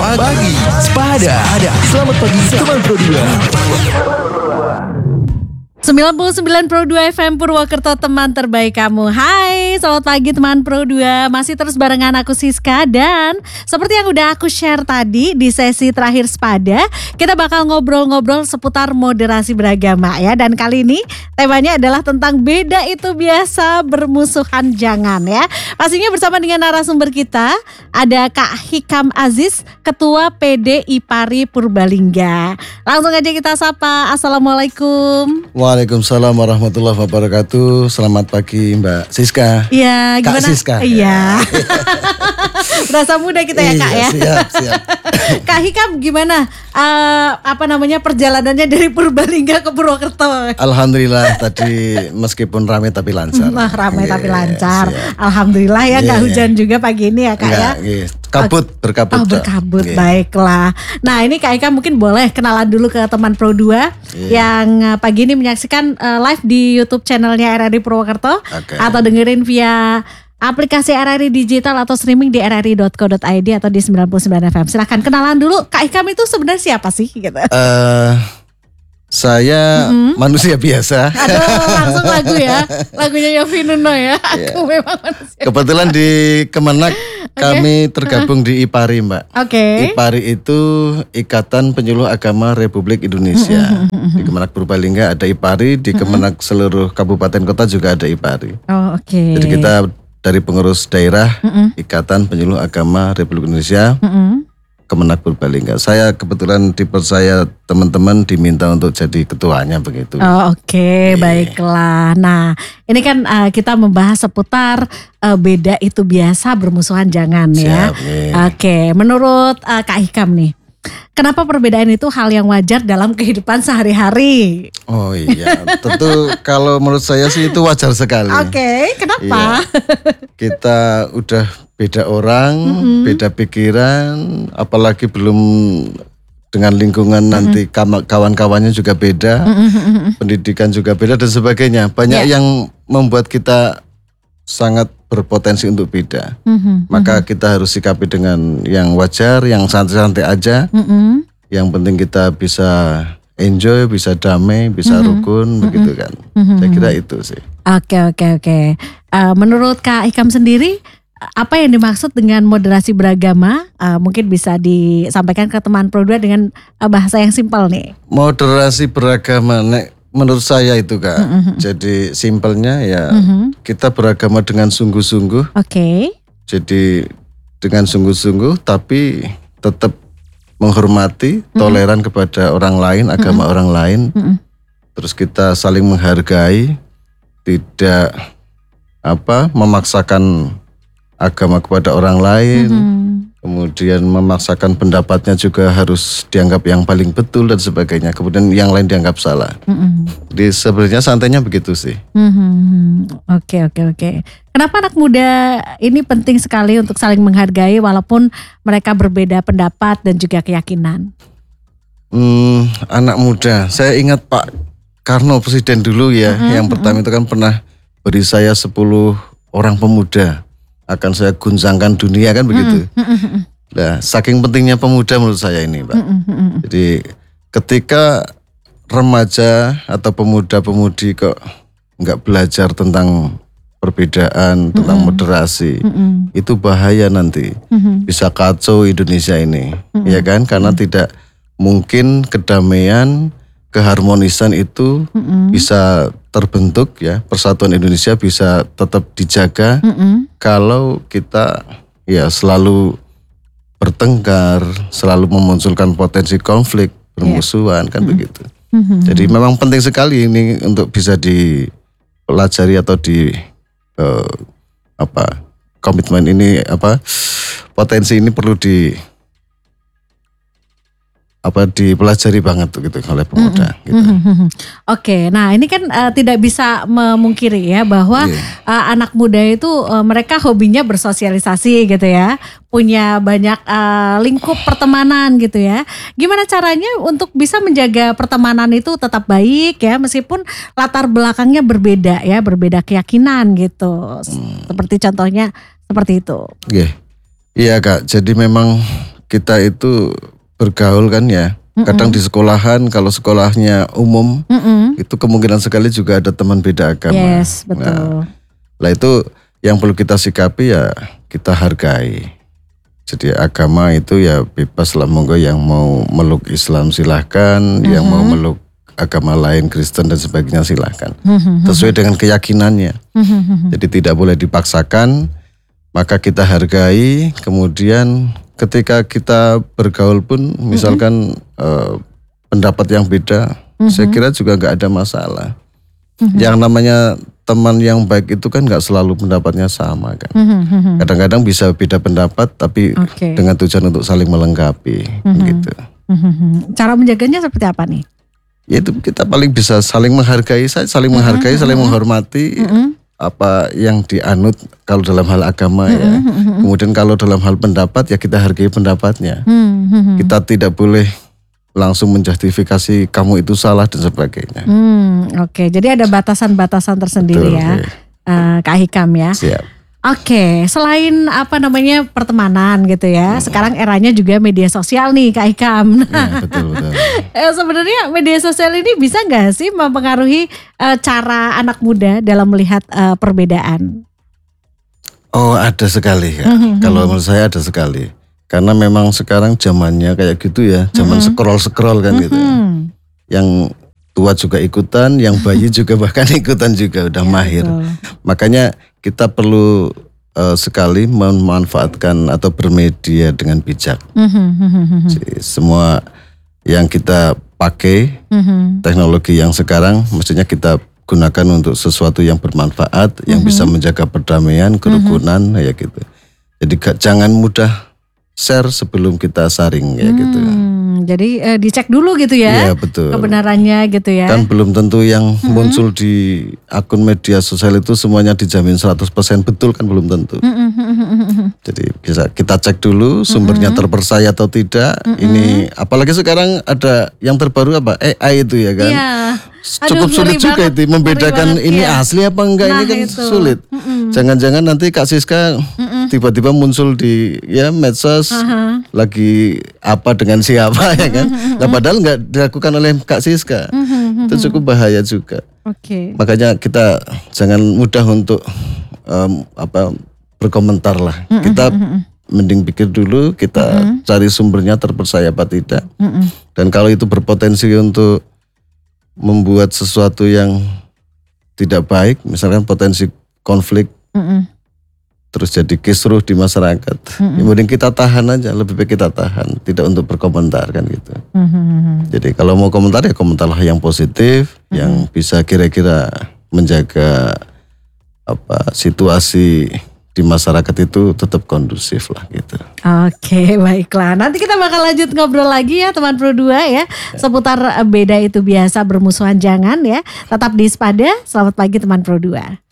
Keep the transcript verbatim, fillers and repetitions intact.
Pagi Sepada. Selamat pagi teman Pro dua. sembilan puluh sembilan Pro dua F M Purwokerto, teman terbaik kamu. Hai, selamat pagi teman Pro dua. Masih terus barengan aku Siska. Dan seperti yang udah aku share tadi di sesi terakhir Sepada, kita bakal ngobrol-ngobrol seputar moderasi beragama ya. Dan kali ini temanya adalah tentang beda itu biasa, bermusuhan jangan ya. Pastinya bersama dengan narasumber kita ada Kak Hikam Aziz, Ketua P D IPARI Purbalingga. Langsung aja kita sapa. Assalamualaikum. Waalaikumsalam warahmatullahi wabarakatuh. Selamat pagi Mbak Siska. Iya, gimana? Kak Siska. Iya. Berasa muda kita ya Kak iya, ya. Siap, siap. Kak Hikam gimana? Uh, apa namanya perjalanannya dari Purbalingga ke Purwokerto? Alhamdulillah tadi meskipun ramai tapi lancar. Wah, ramai Iya, tapi lancar. siap. Alhamdulillah ya, nggak Iya, hujan juga pagi ini ya Kak Enggak, ya. iya. Kabut, berkabut. Oh, Cok. berkabut, Iya. baiklah. Nah ini Kak Hikam mungkin boleh kenalan dulu ke teman Pro dua Iya. yang uh, pagi ini menyaksikan uh, live di YouTube channelnya R R I Purwokerto, Oke. atau dengerin via aplikasi R R I Digital atau streaming di r r i dot co dot i d atau di sembilan puluh sembilan F M. Silahkan kenalan dulu, Kak Hikam itu sebenarnya siapa sih? Gitu. Eh, saya Mm-hmm. manusia biasa. Aduh, langsung lagu ya, lagunya Yovie Nuno ya. Aku memang manusia. Kebetulan di Kemenak kami tergabung di IPARI Mbak. Oke. IPARI itu Ikatan Penyuluh Agama Republik Indonesia. Di Kemenak Purbalingga ada IPARI, di Kemenak seluruh kabupaten kota juga ada IPARI. Oh, oke. Jadi kita dari pengurus daerah Ikatan Penyuluh Agama Republik Indonesia, Mm-mm. Kemenak Purbalingga. Saya kebetulan dipercaya teman-teman diminta untuk jadi ketuanya begitu. Oh, oke, baiklah. Nah, ini kan uh, kita membahas seputar uh, beda itu biasa, bermusuhan jangan ya. Siap, nih. Oke, menurut uh, Kak Hikam nih, kenapa perbedaan itu hal yang wajar dalam kehidupan sehari-hari? Oh iya, tentu kalau menurut saya sih itu wajar sekali. Oke, kenapa? Iya. Kita udah beda orang, beda pikiran, apalagi belum dengan lingkungan nanti kam- kawan-kawannya juga beda, pendidikan juga beda dan sebagainya. Banyak Ya. yang membuat kita sangat berpotensi untuk beda. Mhm, Maka kita harus sikapi dengan yang wajar, yang santai-santai aja. mhm. Yang penting kita bisa enjoy, bisa damai, bisa rukun, begitu kan. Saya kira itu sih. Oke, oke, oke. Uh, menurut Kak Hikam sendiri, apa yang dimaksud dengan moderasi beragama? Uh, mungkin bisa disampaikan ke teman Pro dua dengan uh, bahasa yang simpel nih. Moderasi beragama, nek, menurut saya itu Kak. Jadi simpelnya ya kita beragama dengan sungguh-sungguh. Oke. Jadi dengan sungguh-sungguh tapi tetap menghormati, toleran kepada orang lain, agama orang lain. Terus kita saling menghargai, tidak apa memaksakan agama kepada orang lain. Kemudian memaksakan pendapatnya juga harus dianggap yang paling betul dan sebagainya. Kemudian yang lain dianggap salah. Jadi sebenarnya santainya begitu sih. Hmm, Oke, oke, oke. Kenapa anak muda ini penting sekali untuk saling menghargai walaupun mereka berbeda pendapat dan juga keyakinan? Hmm, anak muda, saya ingat Pak Karno presiden dulu ya. Yang pertama itu kan pernah beri saya sepuluh orang pemuda. Akan saya guncangkan dunia kan begitu. Nah, saking pentingnya pemuda menurut saya ini Pak. Jadi ketika remaja atau pemuda-pemudi kok nggak belajar tentang perbedaan, tentang moderasi, itu bahaya nanti. Bisa kacau Indonesia ini, ya kan? Karena tidak mungkin kedamaian, keharmonisan itu bisa terbentuk ya, persatuan Indonesia bisa tetap dijaga kalau kita ya selalu bertengkar, selalu memunculkan potensi konflik, bermusuhan kan begitu. Jadi memang penting sekali ini untuk bisa dipelajari atau di eh, apa komitmen ini apa potensi ini perlu di apa dipelajari banget tuh gitu oleh pemuda. Gitu. Oke, nah ini kan uh, tidak bisa memungkiri ya bahwa Iya. uh, anak muda itu uh, mereka hobinya bersosialisasi gitu ya, punya banyak uh, lingkup pertemanan gitu ya. Gimana caranya untuk bisa menjaga pertemanan itu tetap baik ya, meskipun latar belakangnya berbeda ya, berbeda keyakinan gitu. Seperti contohnya seperti itu. Iya, iya Kak. Jadi memang kita itu bergaul kan ya. Kadang di sekolahan, kalau sekolahnya umum, Mm-mm. itu kemungkinan sekali juga ada teman beda agama. Yes, betul. Nah, lah itu yang perlu kita sikapi ya kita hargai. Jadi agama itu ya bebas lah, monggo yang mau meluk Islam silahkan, mm-hmm. yang mau meluk agama lain Kristen dan sebagainya silahkan. Mm-hmm. Sesuai dengan keyakinannya. Mm-hmm. Jadi tidak boleh dipaksakan, maka kita hargai, kemudian ketika kita bergaul pun misalkan mm-hmm. uh, pendapat yang beda, mm-hmm. saya kira juga nggak ada masalah. Mm-hmm. Yang namanya teman yang baik itu kan nggak selalu pendapatnya sama kan. Mm-hmm. Kadang-kadang bisa beda pendapat tapi okay. dengan tujuan untuk saling melengkapi mm-hmm. gitu. Mm-hmm. Cara menjaganya seperti apa nih? Ya itu kita paling bisa saling menghargai, saling mm-hmm. menghargai, saling menghormati. Mm-hmm. Apa yang dianut kalau dalam hal agama ya. Mm-hmm. Kemudian kalau dalam hal pendapat ya kita hargai pendapatnya. Mm-hmm. Kita tidak boleh langsung menjustifikasi kamu itu salah dan sebagainya. Hmm, Oke, okay. Jadi ada batasan-batasan tersendiri. Betul, ya, okay. uh, Kak Hikam ya. Siap. Oke, okay. Selain apa namanya pertemanan gitu ya, hmm. sekarang eranya juga media sosial nih Kak Hikam. Ya, betul betul. eh, sebenarnya media sosial ini bisa nggak sih mempengaruhi uh, cara anak muda dalam melihat uh, perbedaan? Oh ada sekali ya. Mm-hmm. Kalau menurut saya ada sekali. Karena memang sekarang zamannya kayak gitu ya, zaman mm-hmm. scroll-scroll kan mm-hmm. gitu ya. Yang tua juga ikutan, yang bayi juga bahkan ikutan juga udah ya, mahir. Betul. Makanya kita perlu uh, sekali memanfaatkan atau bermedia dengan bijak. Mm-hmm. Jadi, semua yang kita pakai mm-hmm. teknologi yang sekarang mestinya kita gunakan untuk sesuatu yang bermanfaat, mm-hmm. yang bisa menjaga perdamaian, kerukunan, mm-hmm. ya gitu. Jadi gak, jangan mudah share sebelum kita saring ya hmm, gitu. Jadi eh, dicek dulu gitu ya, ya betul. Kebenarannya gitu ya. Kan belum tentu yang hmm. muncul di akun media sosial itu semuanya dijamin seratus persen betul kan belum tentu. Hmm. Jadi bisa kita cek dulu sumbernya hmm. terpercaya atau tidak. Hmm. Ini apalagi sekarang ada yang terbaru apa A I itu ya kan. Ya. Cukup Aduh, sulit juga banget, itu membedakan ini ya. Asli apa enggak, nah, ini kan itu. Sulit. Mm-mm. Jangan-jangan nanti Kak Siska Mm-mm. tiba-tiba muncul di ya medsos uh-huh. lagi apa dengan siapa ya kan. Mm-hmm. Nah padahal enggak dilakukan oleh Kak Siska. Mm-hmm. Itu cukup bahaya juga. Okay. Makanya kita jangan mudah untuk um, apa berkomentar lah. Mm-hmm. Kita mending pikir dulu, kita mm-hmm. cari sumbernya terpercaya apa tidak. Mm-hmm. Dan kalau itu berpotensi untuk membuat sesuatu yang tidak baik, misalkan potensi konflik, mm-mm. terus jadi kisruh di masyarakat, mm-mm. ya mending kita tahan aja, lebih baik kita tahan, tidak untuk berkomentar kan gitu. Mm-hmm. Jadi kalau mau komentar ya komentarlah yang positif, mm-hmm. yang bisa kira-kira menjaga apa situasi di masyarakat itu tetap kondusif lah gitu. Oke, baiklah. Nanti kita bakal lanjut ngobrol lagi ya teman Pro dua ya. Seputar beda itu biasa bermusuhan jangan ya. Tetap di Sepada. Selamat pagi teman Pro dua.